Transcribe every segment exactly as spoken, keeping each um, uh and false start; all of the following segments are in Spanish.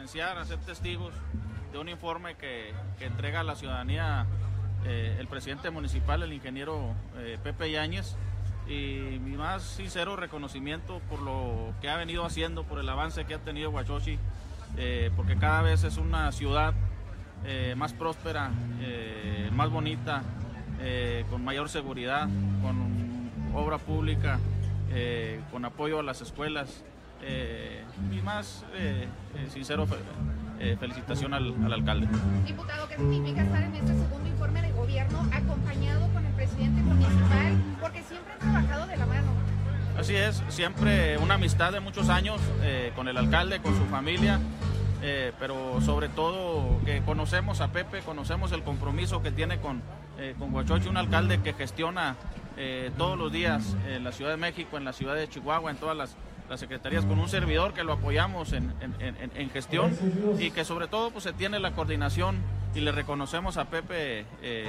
presenciar, a ser testigos de un informe que, que entrega a la ciudadanía eh, el presidente municipal, el ingeniero eh, Pepe Yáñez, y mi más sincero reconocimiento por lo que ha venido haciendo, por el avance que ha tenido Huachochi, eh, porque cada vez es una ciudad eh, más próspera, eh, más bonita, eh, con mayor seguridad, con obra pública, eh, con apoyo a las escuelas. Eh, mi más eh, eh, sincero fe, eh, felicitación al, al alcalde. Diputado, ¿qué significa estar en este segundo informe de gobierno acompañado con el presidente municipal? Porque siempre han trabajado de la mano. Así es, siempre una amistad de muchos años eh, con el alcalde, con su familia, eh, pero sobre todo que conocemos a Pepe, conocemos el compromiso que tiene con, eh, con Huachochi, un alcalde que gestiona eh, todos los días en la Ciudad de México, en la Ciudad de Chihuahua, en todas las las secretarías, con un servidor que lo apoyamos en, en, en, en gestión, y que sobre todo pues se tiene la coordinación, y le reconocemos a Pepe eh,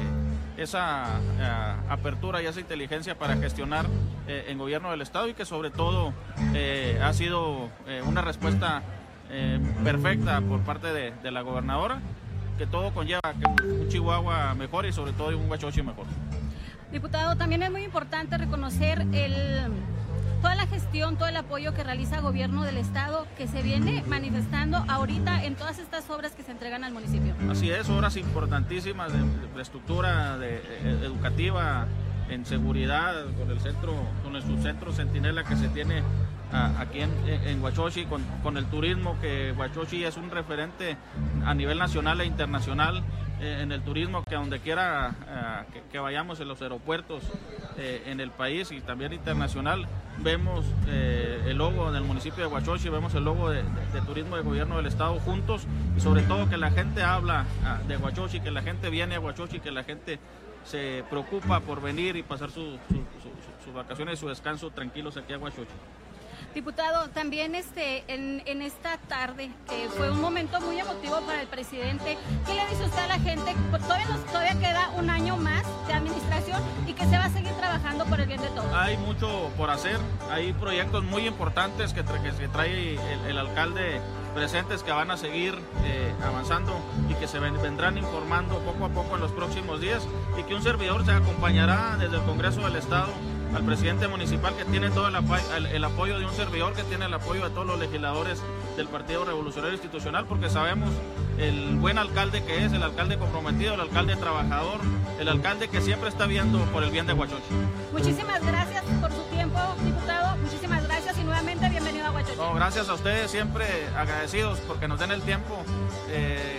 esa eh, apertura y esa inteligencia para gestionar eh, en gobierno del estado, y que sobre todo eh, ha sido eh, una respuesta eh, perfecta por parte de, de la gobernadora, que todo conlleva que un Chihuahua mejor y sobre todo un Huachochi mejor. Diputado, también es muy importante reconocer el toda la gestión, todo el apoyo que realiza el gobierno del estado, que se viene manifestando ahorita en todas estas obras que se entregan al municipio. Así es, obras importantísimas de infraestructura de, de, educativa, en seguridad, con el centro, con el subcentro Centinela que se tiene a, aquí en, en Huachochi, con, con el turismo, que Huachochi es un referente a nivel nacional e internacional eh, en el turismo, que a donde quiera eh, que, que vayamos, en los aeropuertos eh, en el país y también internacional, vemos eh, el logo del municipio de Huachochi, vemos el logo de, de, de turismo de gobierno del estado juntos, y sobre todo que la gente habla ah, de Huachochi, que la gente viene a Huachochi, que la gente se preocupa por venir y pasar sus su, su, su vacaciones y su descanso tranquilos aquí a Huachochi. Diputado, también este, en, en esta tarde, que fue un momento muy emotivo para el presidente, ¿qué le dice usted a la gente? Todavía, nos, todavía queda un año más de administración y que se va a seguir trabajando por el bien de todos. Hay mucho por hacer, hay proyectos muy importantes que, tra que se trae el, el alcalde presentes, que van a seguir eh, avanzando y que se ven, vendrán informando poco a poco en los próximos días, y que un servidor se acompañará desde el Congreso del Estado al presidente municipal, que tiene todo el, el, el apoyo de un servidor, que tiene el apoyo de todos los legisladores del Partido Revolucionario Institucional, porque sabemos el buen alcalde que es, el alcalde comprometido, el alcalde trabajador, el alcalde que siempre está viendo por el bien de Huachochi. Muchísimas gracias por su tiempo, diputado, muchísimas gracias y nuevamente bienvenido a Huachochi. No, gracias a ustedes, siempre agradecidos porque nos den el tiempo eh,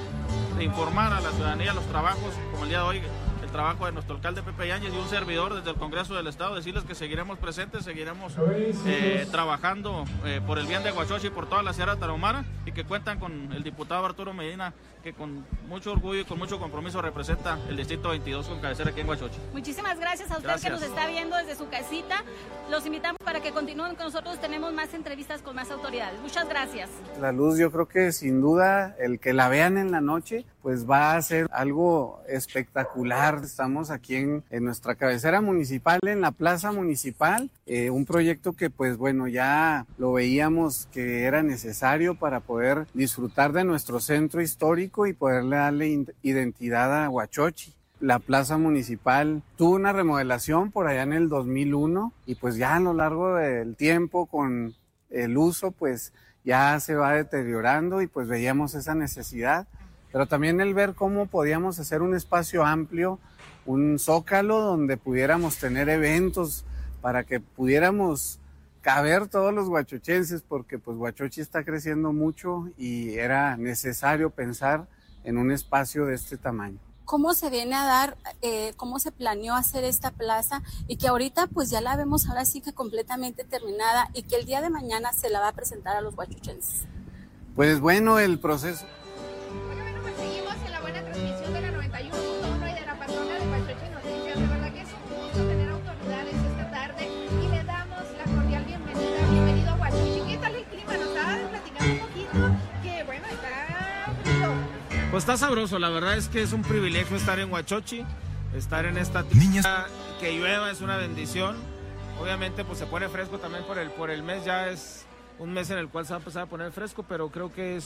de informar a la ciudadanía los trabajos, como el día de hoy, el trabajo de nuestro alcalde Pepe Yáñez y un servidor desde el Congreso del Estado, decirles que seguiremos presentes, seguiremos eh, trabajando eh, por el bien de Huachochi y por toda la Sierra Tarahumara, y que cuentan con el diputado Arturo Medina, que con mucho orgullo y con mucho compromiso representa el distrito veintidós con cabecera aquí en Huachochi. Muchísimas gracias a usted gracias. Que nos está viendo desde su casita. Los invitamos para que continúen con nosotros, tenemos más entrevistas con más autoridades. Muchas gracias. La luz, yo creo que sin duda el que la vean en la noche pues va a ser algo espectacular. Estamos aquí en, en nuestra cabecera municipal, en la plaza municipal, eh, un proyecto que pues bueno, ya lo veíamos que era necesario para poder disfrutar de nuestro centro histórico y poderle darle identidad a Huachochi. La plaza municipal tuvo una remodelación por allá en el dos mil uno, y pues ya a lo largo del tiempo con el uso pues ya se va deteriorando, y pues veíamos esa necesidad, pero también el ver cómo podíamos hacer un espacio amplio, un zócalo donde pudiéramos tener eventos para que pudiéramos caber todos los huachochenses, porque pues Huachochi está creciendo mucho y era necesario pensar en un espacio de este tamaño. ¿Cómo se viene a dar, eh, cómo se planeó hacer esta plaza y que ahorita pues ya la vemos ahora sí que completamente terminada y que el día de mañana se la va a presentar a los huachochenses? Pues bueno, el proceso... Bueno, bueno, pues seguimos en la buena transmisión de la noventa y uno punto uno y de la patrona de Huachochi Noticias. De verdad que es un gusto tener autoridades esta tarde y le damos la cordial bienvenida. Bienvenido a Huachochi. ¿Qué tal el clima? Nos estaba platicando un poquito que bueno, está frío. Pues está sabroso, la verdad es que es un privilegio estar en Huachochi, estar en esta tierra, que llueva es una bendición. Obviamente pues se pone fresco también por el, por el mes, ya es un mes en el cual se va a empezar a poner fresco, pero creo que es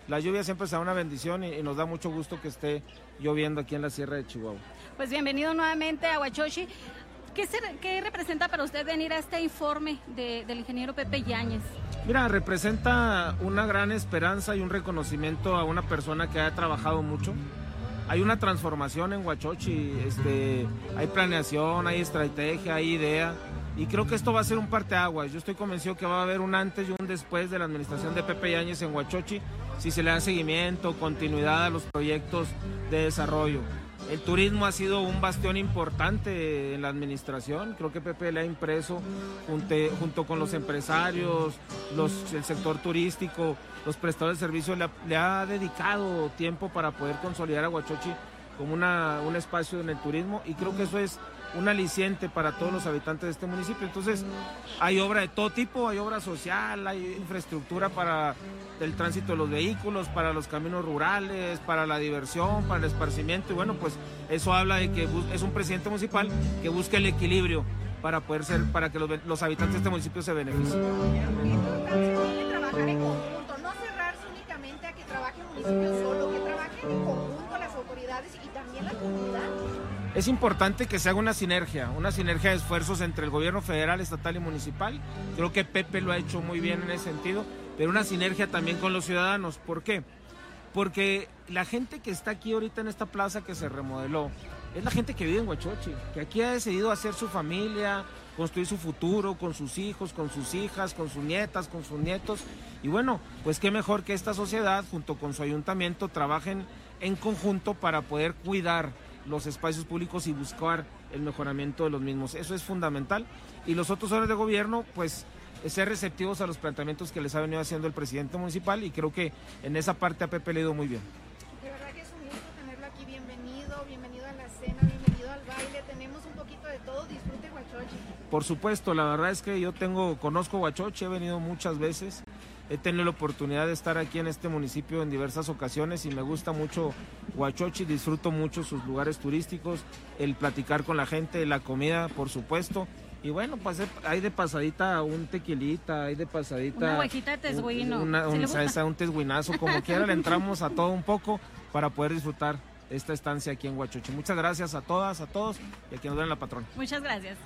la lluvia siempre será una bendición y, y nos da mucho gusto que esté lloviendo aquí en la Sierra de Chihuahua. Pues bienvenido nuevamente a Huachochi. ¿Qué, se, ¿Qué representa para usted venir a este informe de, del ingeniero Pepe Yáñez? Mira, representa una gran esperanza y un reconocimiento a una persona que ha trabajado mucho. Hay una transformación en Huachochi, este, hay planeación, hay estrategia, hay idea, y creo que esto va a ser un parteaguas. Yo estoy convencido que va a haber un antes y un después de la administración de Pepe Yáñez en Huachochi, si se le da seguimiento, continuidad a los proyectos de desarrollo. El turismo ha sido un bastión importante en la administración. Creo que Pepe le ha impreso junto, junto con los empresarios, los, el sector turístico, los prestadores de servicios, le ha, le ha dedicado tiempo para poder consolidar a Huachochi como una, un espacio en el turismo, y creo que eso es un aliciente para todos los habitantes de este municipio. Entonces hay obra de todo tipo, hay obra social, hay infraestructura para el tránsito de los vehículos, para los caminos rurales, para la diversión, para el esparcimiento, y bueno, pues eso habla de que es un presidente municipal que busca el equilibrio para poder ser, para que los, los habitantes de este municipio se beneficien. Trabajar en conjunto, no cerrarse únicamente a que trabaje el municipio solo, que trabajen en conjunto las autoridades y también la comunidad. Es importante que se haga una sinergia, una sinergia de esfuerzos entre el gobierno federal, estatal y municipal. Creo que Pepe lo ha hecho muy bien en ese sentido, pero una sinergia también con los ciudadanos. ¿Por qué? Porque la gente que está aquí ahorita en esta plaza que se remodeló, es la gente que vive en Huachochi, que aquí ha decidido hacer su familia, construir su futuro con sus hijos, con sus hijas, con sus nietas, con sus nietos. Y bueno, pues qué mejor que esta sociedad, junto con su ayuntamiento, trabajen en conjunto para poder cuidar los espacios públicos y buscar el mejoramiento de los mismos. Eso es fundamental. Y los otros órdenes de gobierno, pues, ser receptivos a los planteamientos que les ha venido haciendo el presidente municipal, y creo que en esa parte a Pepe le ha ido muy bien. De verdad que es un gusto tenerlo aquí. Bienvenido, bienvenido a la cena, bienvenido al baile. Tenemos un poquito de todo. Disfrute Huachochi. Por supuesto, la verdad es que yo tengo, conozco Huachochi, he venido muchas veces. He tenido la oportunidad de estar aquí en este municipio en diversas ocasiones y me gusta mucho Huachochi, disfruto mucho sus lugares turísticos, el platicar con la gente, la comida, por supuesto. Y bueno, pues hay de pasadita un tequilita, hay de pasadita... Una huejita de tesguino. Un, una, un, ¿Sí un tesguinazo, como quiera, le entramos a todo un poco para poder disfrutar esta estancia aquí en Huachochi. Muchas gracias a todas, a todos y a quienes nos ven la patrona. Muchas gracias.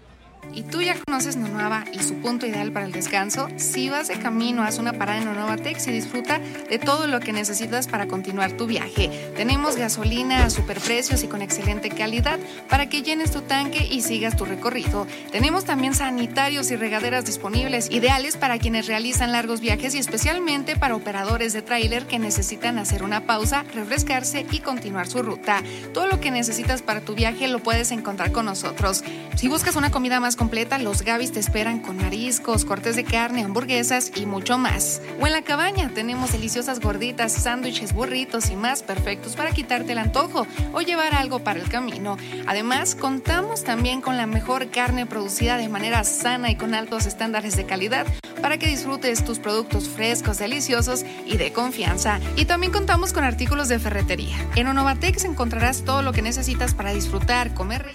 ¿Y tú ya conoces Nonuava y su punto ideal para el descanso? Si vas de camino, haz una parada en Nonuavatex y disfruta de todo lo que necesitas para continuar tu viaje. Tenemos gasolina a superprecios y con excelente calidad para que llenes tu tanque y sigas tu recorrido. Tenemos también sanitarios y regaderas disponibles, ideales para quienes realizan largos viajes y especialmente para operadores de tráiler que necesitan hacer una pausa, refrescarse y continuar su ruta. Todo lo que necesitas para tu viaje lo puedes encontrar con nosotros. Si buscas una comida más completa, los Gavis te esperan con mariscos, cortes de carne, hamburguesas y mucho más. O en la cabaña tenemos deliciosas gorditas, sándwiches, burritos y más, perfectos para quitarte el antojo o llevar algo para el camino. Además, contamos también con la mejor carne producida de manera sana y con altos estándares de calidad para que disfrutes tus productos frescos, deliciosos y de confianza. Y también contamos con artículos de ferretería. En Nonuavatex encontrarás todo lo que necesitas para disfrutar, comer.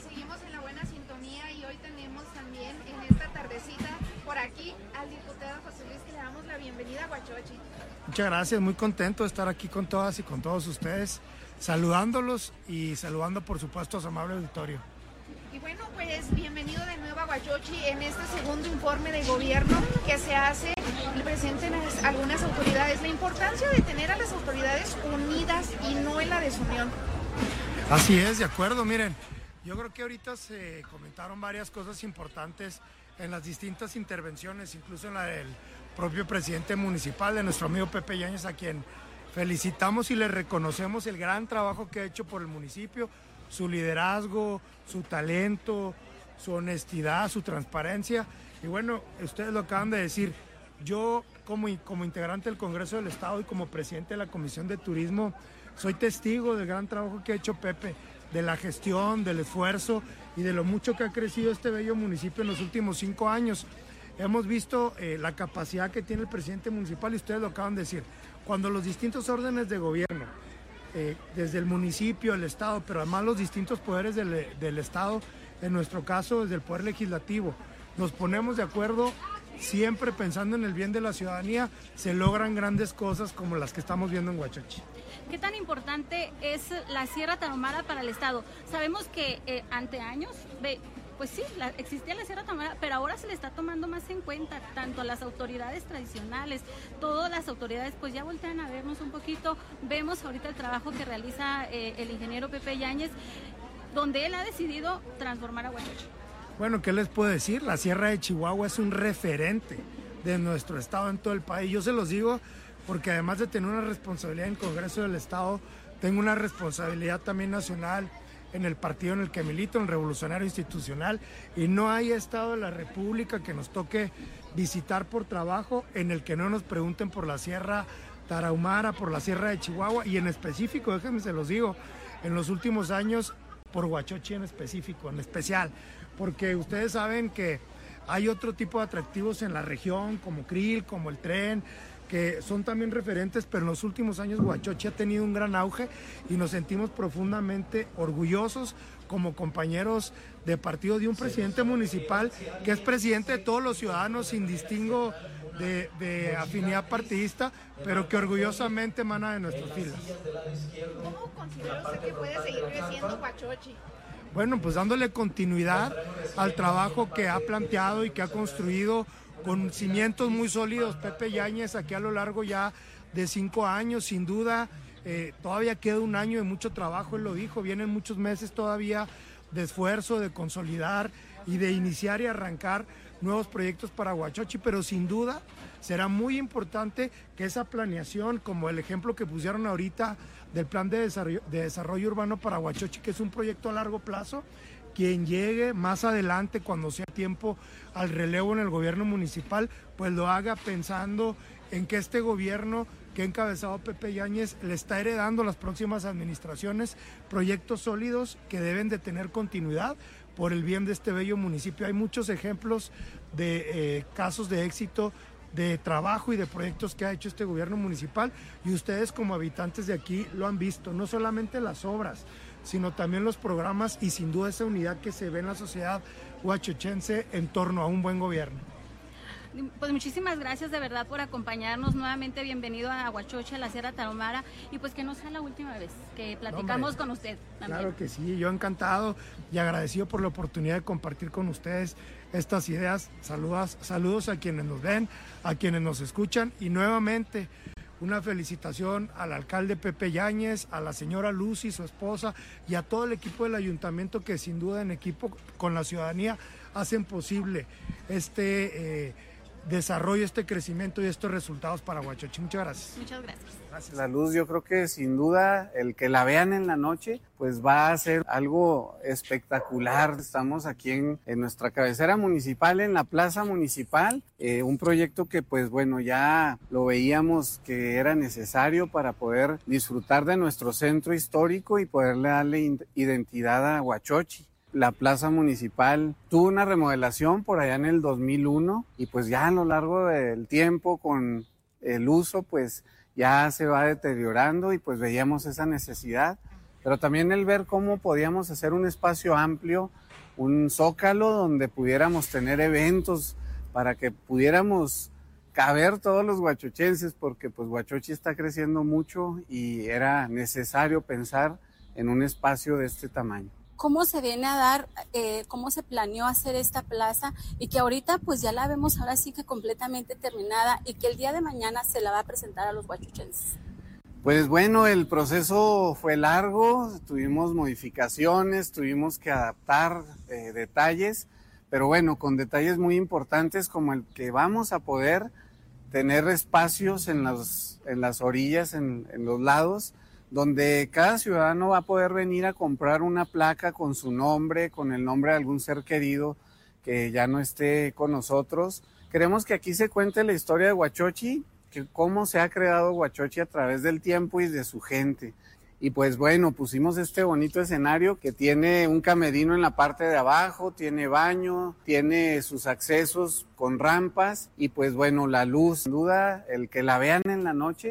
Muchas gracias, muy contento de estar aquí con todas y con todos ustedes, saludándolos y saludando por supuesto a su amable auditorio. Y bueno, pues bienvenido de nuevo a Huachochi en este segundo informe de gobierno que se hace y presentan algunas autoridades. La importancia de tener a las autoridades unidas y no en la desunión. Así es, de acuerdo, miren, yo creo que ahorita se comentaron varias cosas importantes en las distintas intervenciones, incluso en la del propio presidente municipal, de nuestro amigo Pepe Yáñez, a quien felicitamos y le reconocemos el gran trabajo que ha hecho por el municipio, su liderazgo, su talento, su honestidad, su transparencia. Y bueno, ustedes lo acaban de decir, yo como, como integrante del Congreso del Estado y como presidente de la Comisión de Turismo, soy testigo del gran trabajo que ha hecho Pepe, de la gestión, del esfuerzo y de lo mucho que ha crecido este bello municipio en los últimos cinco años. Hemos visto eh, la capacidad que tiene el presidente municipal y ustedes lo acaban de decir. Cuando los distintos órdenes de gobierno, eh, desde el municipio, el Estado, pero además los distintos poderes del, del Estado, en nuestro caso desde el Poder Legislativo, nos ponemos de acuerdo siempre pensando en el bien de la ciudadanía, se logran grandes cosas como las que estamos viendo en Huachochi. ¿Qué tan importante es la Sierra Tarahumara para el Estado? Sabemos que eh, ante años, ve, pues sí, la, existía la Sierra Tarahumara, pero ahora se le está tomando más en cuenta, tanto las autoridades tradicionales, todas las autoridades pues ya voltean a vernos un poquito. Vemos ahorita el trabajo que realiza eh, el ingeniero Pepe Yáñez, donde él ha decidido transformar a Huachochi. Bueno, ¿qué les puedo decir? La Sierra de Chihuahua es un referente de nuestro estado en todo el país. Yo se los digo porque además de tener una responsabilidad en el Congreso del Estado, tengo una responsabilidad también nacional en el partido en el que milito, en el Revolucionario Institucional, y no hay estado de la República que nos toque visitar por trabajo en el que no nos pregunten por la Sierra Tarahumara, por la Sierra de Chihuahua, y en específico, déjenme se los digo, en los últimos años por Huachochi en específico, en especial, porque ustedes saben que hay otro tipo de atractivos en la región, como Krill, como el tren, que son también referentes, pero en los últimos años Huachochi ha tenido un gran auge y nos sentimos profundamente orgullosos como compañeros de partido de un presidente municipal que es presidente de todos los ciudadanos sin distingo de, de afinidad partidista, pero que orgullosamente emana de nuestras filas. ¿Cómo considera usted que puede seguir creciendo Huachochi? Bueno, pues dándole continuidad al trabajo que ha planteado y que ha construido con cimientos muy sólidos Pepe Yáñez aquí a lo largo ya de cinco años, sin duda. Eh, todavía queda un año de mucho trabajo, él lo dijo, vienen muchos meses todavía de esfuerzo, de consolidar y de iniciar y arrancar nuevos proyectos para Huachochi, pero sin duda será muy importante que esa planeación, como el ejemplo que pusieron ahorita del Plan de Desarrollo, de desarrollo Urbano para Huachochi, que es un proyecto a largo plazo, quien llegue más adelante, cuando sea tiempo al relevo en el gobierno municipal, pues lo haga pensando en que este gobierno que ha encabezado Pepe Yáñez le está heredando a las próximas administraciones proyectos sólidos que deben de tener continuidad por el bien de este bello municipio. Hay muchos ejemplos de eh, casos de éxito, de trabajo y de proyectos que ha hecho este gobierno municipal, y ustedes como habitantes de aquí lo han visto, no solamente las obras, sino también los programas y sin duda esa unidad que se ve en la sociedad huachochense en torno a un buen gobierno. Pues muchísimas gracias de verdad por acompañarnos nuevamente. Bienvenido a Huachochi, a la Sierra Tarahumara, y pues que no sea la última vez que platicamos no, con usted también. Claro que sí, yo encantado y agradecido por la oportunidad de compartir con ustedes estas ideas. Saludos, saludos a quienes nos ven, a quienes nos escuchan, y nuevamente una felicitación al alcalde Pepe Yáñez, a la señora Lucy, su esposa, y a todo el equipo del ayuntamiento que sin duda en equipo con la ciudadanía hacen posible este eh, desarrollo, este crecimiento y estos resultados para Huachochi. Muchas gracias. Muchas gracias. Gracias. La luz, yo creo que sin duda el que la vean en la noche pues va a ser algo espectacular. Estamos aquí en, en nuestra cabecera municipal, en la plaza municipal, eh, un proyecto que pues bueno ya lo veíamos que era necesario para poder disfrutar de nuestro centro histórico y poderle darle identidad a Huachochi. La plaza municipal tuvo una remodelación por allá en el dos mil uno y pues ya a lo largo del tiempo con el uso pues ya se va deteriorando y pues veíamos esa necesidad, pero también el ver cómo podíamos hacer un espacio amplio, un zócalo donde pudiéramos tener eventos para que pudiéramos caber todos los huachochenses, porque pues Huachochi está creciendo mucho y era necesario pensar en un espacio de este tamaño. ¿Cómo se viene a dar, eh, cómo se planeó hacer esta plaza y que ahorita pues ya la vemos ahora sí que completamente terminada y que el día de mañana se la va a presentar a los huachochenses? Pues bueno, el proceso fue largo, tuvimos modificaciones, tuvimos que adaptar eh, detalles, pero bueno, con detalles muy importantes como el que vamos a poder tener espacios en, los, en las orillas, en, en los lados, donde cada ciudadano va a poder venir a comprar una placa con su nombre, con el nombre de algún ser querido que ya no esté con nosotros. Queremos que aquí se cuente la historia de Huachochi, que cómo se ha creado Huachochi a través del tiempo y de su gente. Y pues bueno, pusimos este bonito escenario que tiene un camerino en la parte de abajo, tiene baño, tiene sus accesos con rampas y pues bueno, la luz, sin duda, el que la vean en la noche,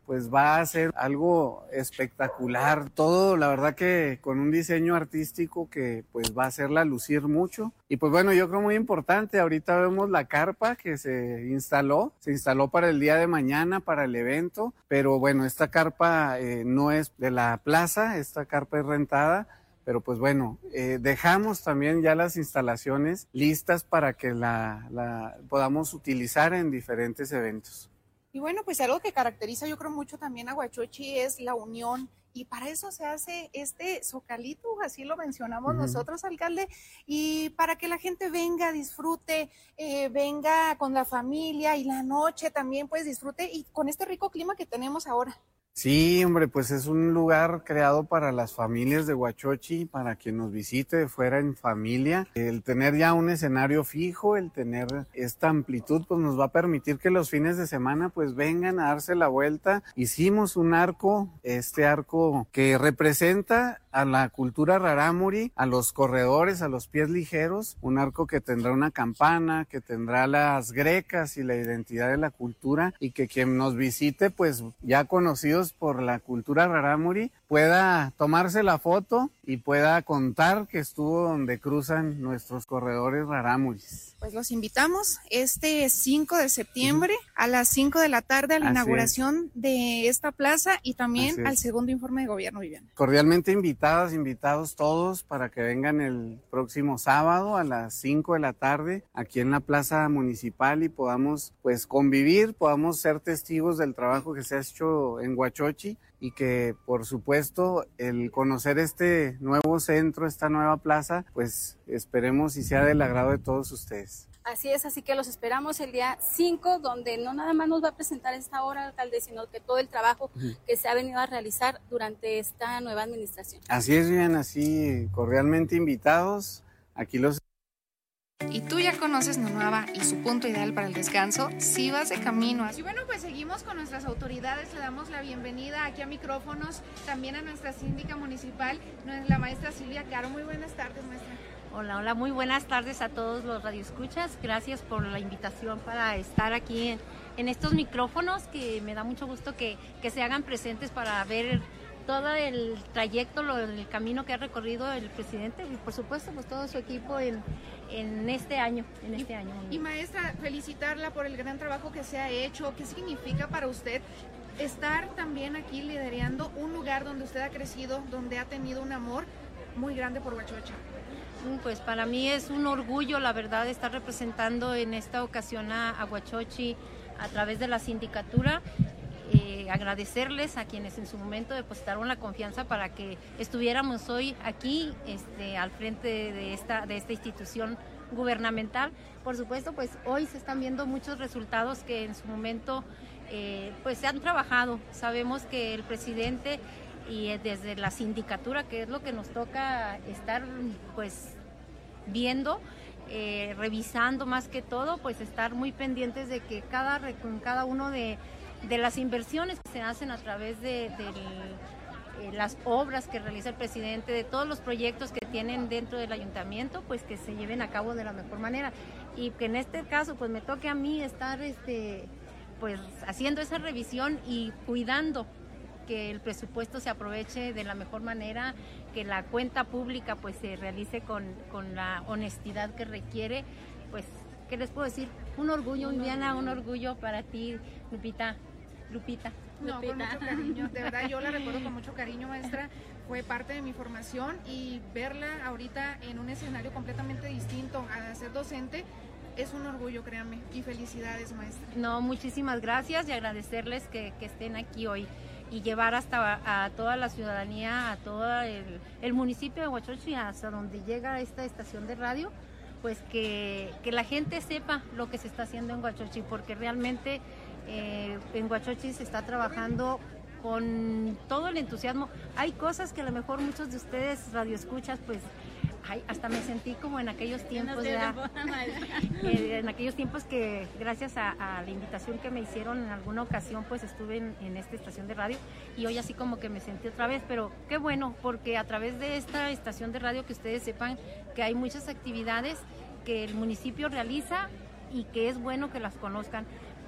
pues va a ser algo espectacular. Todo, la verdad que con un diseño artístico que pues va a hacerla lucir mucho. Y pues bueno, yo creo muy importante, ahorita vemos la carpa que se instaló, se instaló para el día de mañana, para el evento, pero bueno, esta carpa eh, no es de la plaza, esta carpa es rentada. Pero pues bueno, eh, dejamos también ya las instalaciones listas para que la, la podamos utilizar en diferentes eventos. Y bueno, pues algo que caracteriza yo creo mucho también a Huachochi es la unión, y para eso se hace este zocalito, así lo mencionamos uh-huh. nosotros, alcalde, y para que la gente venga, disfrute, eh, venga con la familia, y la noche también pues disfrute, y con este rico clima que tenemos ahora. Sí, hombre, pues es un lugar creado para las familias de Huachochi, para quien nos visite de fuera en familia. El tener ya un escenario fijo, el tener esta amplitud, pues nos va a permitir que los fines de semana pues vengan a darse la vuelta. Hicimos un arco, este arco que representa a la cultura rarámuri, a los corredores, a los pies ligeros, un arco que tendrá una campana, que tendrá las grecas y la identidad de la cultura, y que quien nos visite pues ya conocidos por la cultura rarámuri pueda tomarse la foto y pueda contar que estuvo donde cruzan nuestros corredores rarámuris. Pues los invitamos este cinco de septiembre uh-huh. a las cinco de la tarde a la Así inauguración es. de esta plaza, y también al segundo informe de gobierno, Viviana. Cordialmente invitadas, invitados todos para que vengan el próximo sábado a las cinco de la tarde aquí en la plaza municipal y podamos pues convivir, podamos ser testigos del trabajo que se ha hecho en Huachochi, y que por supuesto el conocer este nuevo centro, esta nueva plaza, pues esperemos y sea del agrado de todos ustedes. Así es, así que los esperamos el día cinco, donde no nada más nos va a presentar esta obra, alcalde, sino que todo el trabajo uh-huh. que se ha venido a realizar durante esta nueva administración. Así es, bien, así cordialmente invitados, aquí los... ¿Y tú ya conoces Nonuava y su punto ideal para el descanso? Si vas de camino a... Y bueno, pues seguimos con nuestras autoridades, le damos la bienvenida aquí a micrófonos, también a nuestra síndica municipal, la maestra Silvia Caro. Muy buenas tardes, maestra. Hola, hola, muy buenas tardes a todos los radioescuchas. Gracias por la invitación para estar aquí en, en estos micrófonos, que me da mucho gusto que, que se hagan presentes para ver todo el trayecto, lo, el camino que ha recorrido el presidente y por supuesto pues todo su equipo en, en este año. En este y, año. Y maestra, felicitarla por el gran trabajo que se ha hecho. ¿Qué significa para usted estar también aquí liderando un lugar donde usted ha crecido, donde ha tenido un amor muy grande por Huachochi? Pues para mí es un orgullo, la verdad, estar representando en esta ocasión a, a Huachochi a través de la sindicatura. Eh, agradecerles a quienes en su momento depositaron la confianza para que estuviéramos hoy aquí este, al frente de esta, de esta institución gubernamental. Por supuesto, pues hoy se están viendo muchos resultados que en su momento eh, pues se han trabajado. Sabemos que el presidente y desde la sindicatura, que es lo que nos toca estar pues viendo, eh, revisando más que todo, pues estar muy pendientes de que cada, cada uno de de las inversiones que se hacen a través de, de eh, las obras que realiza el presidente, de todos los proyectos que tienen dentro del ayuntamiento, pues que se lleven a cabo de la mejor manera. Y que en este caso pues me toque a mí estar este, pues haciendo esa revisión y cuidando que el presupuesto se aproveche de la mejor manera, que la cuenta pública pues se realice con, con la honestidad que requiere. Pues, ¿qué les puedo decir? Un orgullo, Viviana, un orgullo para ti, Lupita. Lupita. No, con mucho cariño, de verdad yo la recuerdo con mucho cariño, maestra, fue parte de mi formación, y verla ahorita en un escenario completamente distinto a ser docente es un orgullo, créanme, y felicidades, maestra. No, muchísimas gracias y agradecerles que, que estén aquí hoy y llevar hasta a, a toda la ciudadanía, a todo el, el municipio de Huachochi, hasta donde llega esta estación de radio, pues que, que la gente sepa lo que se está haciendo en Huachochi, porque realmente eh, en Huachochi se está trabajando con todo el entusiasmo. Hay cosas que a lo mejor muchos de ustedes radioescuchas, pues ay, hasta me sentí como en aquellos tiempos, no eh, en aquellos tiempos que gracias a, a la invitación que me hicieron en alguna ocasión, pues estuve en, en esta estación de radio, y hoy así como que me sentí otra vez, pero qué bueno, porque a través de esta estación de radio que ustedes sepan que hay muchas actividades que el municipio realiza y que es bueno que las conozcan.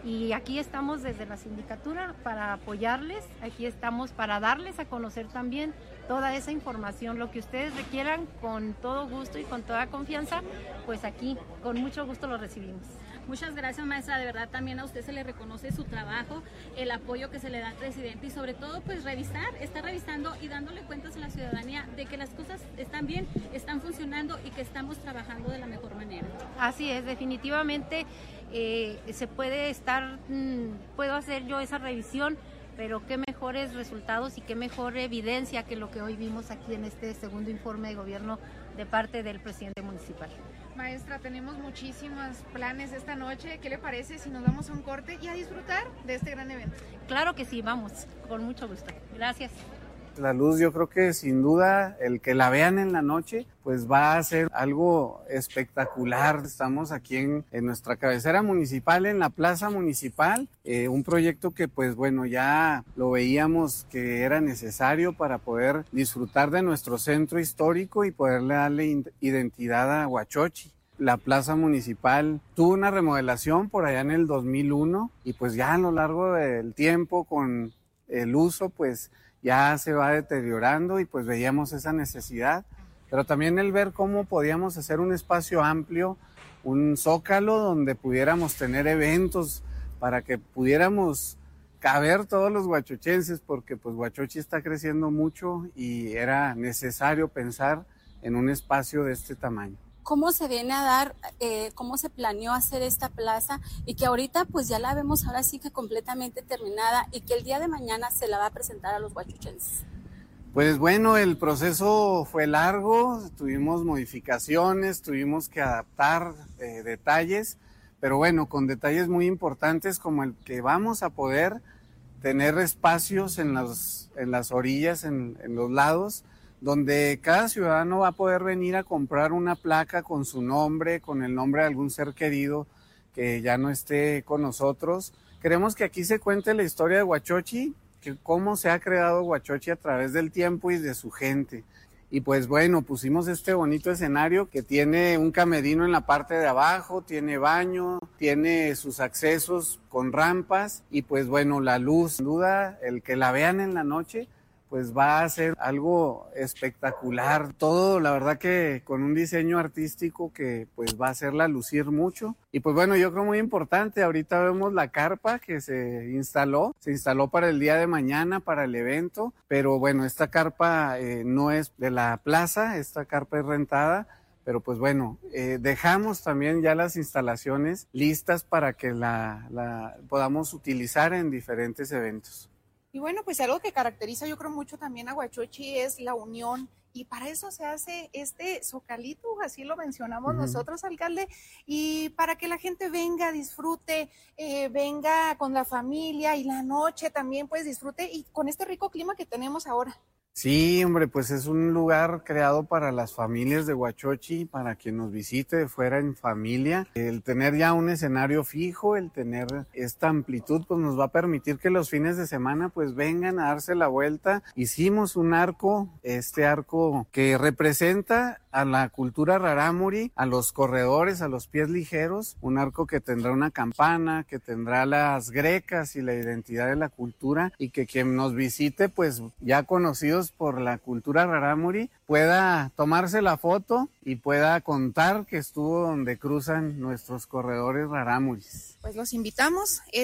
Y aquí estamos desde la sindicatura para apoyarles, aquí estamos para darles a conocer también toda esa información, lo que ustedes requieran con todo gusto y con toda confianza, pues aquí con mucho gusto lo recibimos. Muchas gracias, maestra, de verdad también a usted se le reconoce su trabajo, el apoyo que se le da al presidente y sobre todo pues revisar, estar revisando y dándole cuentas a la ciudadanía de que las cosas están bien, están funcionando y que estamos trabajando de la mejor manera. Así es, definitivamente eh, se puede estar, mmm, puedo hacer yo esa revisión, pero qué mejores resultados y qué mejor evidencia que lo que hoy vimos aquí en este segundo informe de gobierno de parte del presidente municipal. Maestra, tenemos muchísimos planes esta noche. ¿Qué le parece si nos damos un corte y a disfrutar de este gran evento? Claro que sí, vamos, con mucho gusto. Gracias. La luz, yo creo que sin duda el que la vean en la noche pues va a ser algo espectacular. Estamos aquí en, en nuestra cabecera municipal, en la plaza municipal, eh, un proyecto que pues bueno ya lo veíamos que era necesario para poder disfrutar de nuestro centro histórico y poderle darle identidad a Huachochi. La plaza municipal tuvo una remodelación por allá en el dos mil uno y pues ya a lo largo del tiempo con el uso pues ya se va deteriorando y pues veíamos esa necesidad, pero también el ver cómo podíamos hacer un espacio amplio, un zócalo donde pudiéramos tener eventos para que pudiéramos caber todos los huachochenses, porque pues Huachochi está creciendo mucho y era necesario pensar en un espacio de este tamaño. ¿Cómo se viene a dar, eh, cómo se planeó hacer esta plaza y que ahorita pues ya la vemos ahora sí que completamente terminada y que el día de mañana se la va a presentar a los huachochenses? Pues bueno, el proceso fue largo, tuvimos modificaciones, tuvimos que adaptar eh, detalles, pero bueno, con detalles muy importantes como el que vamos a poder tener espacios en, los, en las orillas, en, en los lados, donde cada ciudadano va a poder venir a comprar una placa con su nombre, con el nombre de algún ser querido que ya no esté con nosotros. Queremos que aquí se cuente la historia de Huachochi, que cómo se ha creado Huachochi a través del tiempo y de su gente. Y pues bueno, pusimos este bonito escenario que tiene un camerino en la parte de abajo, tiene baño, tiene sus accesos con rampas y pues bueno, la luz, sin duda, el que la vean en la noche, pues va a ser algo espectacular. Todo, la verdad que con un diseño artístico que pues va a hacerla lucir mucho. Y pues bueno, yo creo muy importante, ahorita vemos la carpa que se instaló, se instaló para el día de mañana, para el evento, pero bueno, esta carpa eh, no es de la plaza, esta carpa es rentada, pero pues bueno, eh, dejamos también ya las instalaciones listas para que la, la podamos utilizar en diferentes eventos. Y bueno, pues algo que caracteriza yo creo mucho también a Huachochi es la unión y para eso se hace este zocalito, así lo mencionamos uh-huh. nosotros, alcalde, y para que la gente venga, disfrute, eh, venga con la familia y la noche también pues disfrute y con este rico clima que tenemos ahora. Sí, hombre, pues es un lugar creado para las familias de Huachochi, para quien nos visite de fuera en familia. El tener ya un escenario fijo, el tener esta amplitud, pues nos va a permitir que los fines de semana pues vengan a darse la vuelta. Hicimos un arco, este arco que representa a la cultura rarámuri, a los corredores, a los pies ligeros, un arco que tendrá una campana, que tendrá las grecas y la identidad de la cultura y que quien nos visite pues ya conocidos por la cultura rarámuri pueda tomarse la foto y pueda contar que estuvo donde cruzan nuestros corredores rarámuris. Pues los invitamos.